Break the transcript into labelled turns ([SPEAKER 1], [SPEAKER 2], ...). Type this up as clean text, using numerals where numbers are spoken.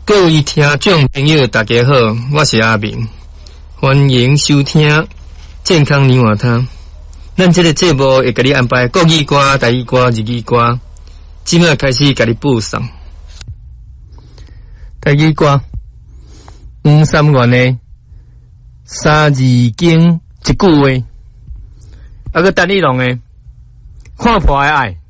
[SPEAKER 1] 各位听众朋友，大家好，我是阿明，欢迎收听健康泥瓦汤。咱这个节目会给你安排国语歌、台语歌、日语歌，即马开始给你播送。台语歌，三元的三字经一句话，啊个单立龙的看破的爱。